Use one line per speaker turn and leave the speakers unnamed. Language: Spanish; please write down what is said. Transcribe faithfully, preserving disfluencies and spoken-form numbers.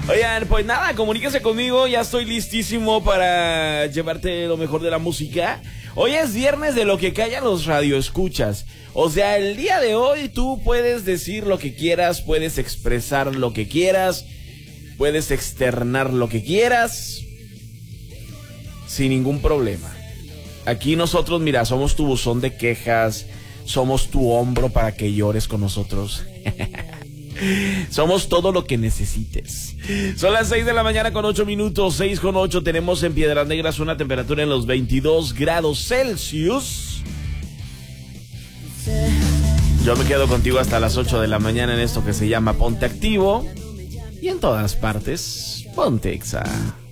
Oigan, pues nada, comuníquese conmigo, ya estoy listísimo para llevarte lo mejor de la música. Hoy es viernes de lo que callan los radioescuchas. O sea, el día de hoy tú puedes decir lo que quieras, puedes expresar lo que quieras, puedes externar lo que quieras, sin ningún problema. Aquí nosotros, mira, somos tu buzón de quejas, somos tu hombro para que llores con nosotros. Somos todo lo que necesites. Son las seis de la mañana con ocho minutos, seis con ocho. Tenemos en Piedras Negras una temperatura en los veintidós grados Celsius. Yo me quedo contigo hasta las ocho de la mañana en esto que se llama Ponte Activo. Y en todas partes, Ponte Exa.